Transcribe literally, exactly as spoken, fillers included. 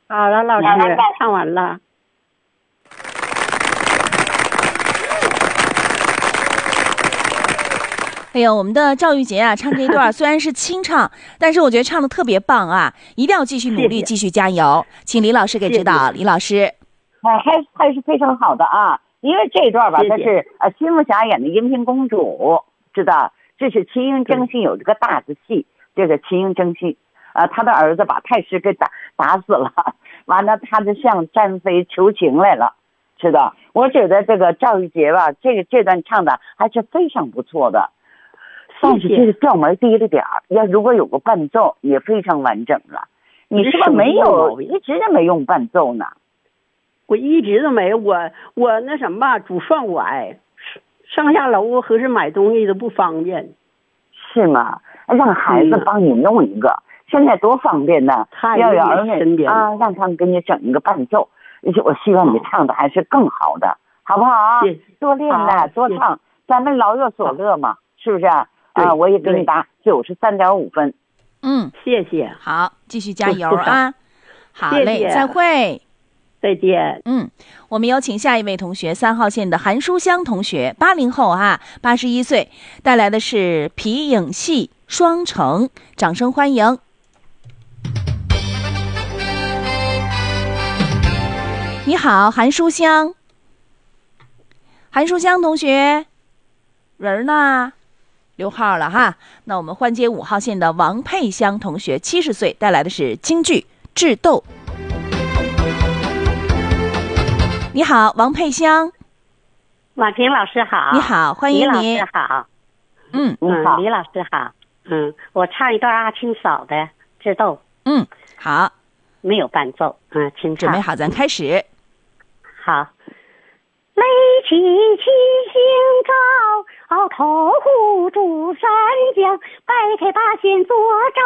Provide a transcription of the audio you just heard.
好了，老师，唱完了。 哎呦，我们的赵玉洁啊，唱这一段虽然是清唱，但是我觉得唱的特别棒啊！一定要继续努力， 谢谢继续加油。请李老师给指导，李老师。 哎，还还是非常好的啊！因为这一段吧， 谢谢它是呃金凤霞演的银屏公主，知道这是齐英争戏有这个大的戏，这个齐英争戏，呃，他的儿子把太师给打打死了，完了他就向詹妃求情来了，知道？我觉得这个赵玉洁吧，这个这段唱的还是非常不错的。但是这个调门低了点儿，要如果有个伴奏也非常完整了。你是不是没有一直就没用伴奏呢？ 我一直都没有，我我那什么吧，拄双拐，上下楼合适买东西都不方便。 是吗？让孩子帮你弄一个，嗯、现在多方便呢！要有儿女啊，让他们给你整一个伴奏。而且我希望你唱的还是更好的，好不好？多练呐，多唱，咱们老有所乐嘛，是不是啊？啊，我也给你打九十三点五分。 嗯， 谢谢。 好，继续加油啊！好嘞， 谢谢再会。 再见。 嗯，我们有请下一位同学，三号线的韩书香同学，八零后啊，八十一岁，带来的是皮影戏《双城》，掌声欢迎。你好，韩书香。韩书香同学，人呢？留号了哈。那我们换接五号线的王佩香同学，七十岁，带来的是京剧《智斗》。你好，王佩香。 婉萍老师好。 你好，欢迎你。 李老师好。 嗯嗯，李老师好。嗯，我唱一段阿青嫂的《智斗》。 嗯，好。 没有伴奏。嗯，请唱。 准备好，咱开始。 好。雷起七星照，头护住山江，摆开八仙坐照